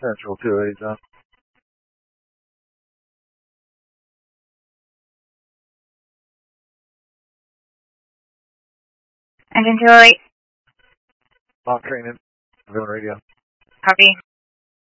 Central 280, John. Engine 208. Mock training. Villain radio. Copy.